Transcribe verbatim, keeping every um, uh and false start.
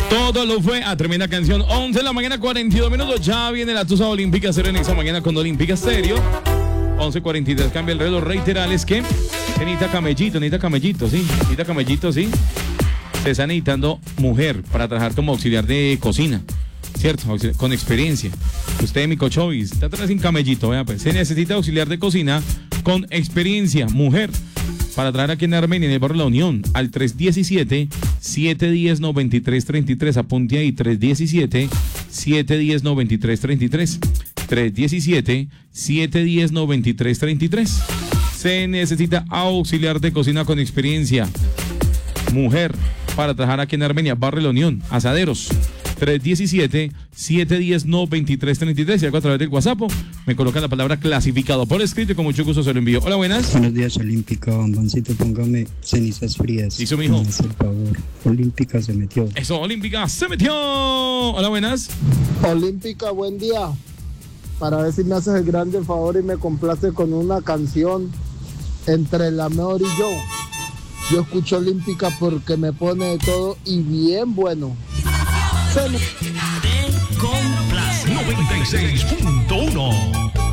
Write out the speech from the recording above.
Todo lo fue a tremenda canción. once de la mañana, cuarenta y dos minutos. Ya viene la Tusa Olímpica Cero en esta mañana con Olímpica Stereo. once cuarenta y tres, cambia el reloj. Reiterales que necesita camellito, necesita camellito, sí. Necesita camellito, sí. Se está necesitando mujer para trabajar como auxiliar de cocina, ¿cierto? Con experiencia. Usted, mi cochovis, está atrás sin camellito, vea, pues. Se necesita auxiliar de cocina con experiencia, mujer, para trabajar aquí en Armenia, en el barrio La Unión, al tres diecisiete, siete diez, noventa y tres treinta y tres. Apunte ahí, tres diecisiete, siete diez, noventa y tres treinta y tres. tres diecisiete, siete diez, noventa y tres treinta y tres. Se necesita auxiliar de cocina con experiencia, mujer, para trabajar aquí en Armenia, barrio La Unión, Asaderos. tres diecisiete, siete diez, noventa y tres treinta y tres. Y algo a través del WhatsApp me colocan la palabra clasificado por escrito y con mucho gusto se lo envío. Hola, buenas. Buenos días, Olímpica. Bomboncito, póngame cenizas frías. Hizo, mijo. Me hace el favor. Olímpica se metió. Eso, Olímpica se metió. Hola, buenas. Olímpica, buen día. Para ver si me haces el grande favor y me complace con una canción entre la mejor y yo. Yo escucho Olímpica porque me pone de todo y bien bueno. Te complace noventa y seis punto uno.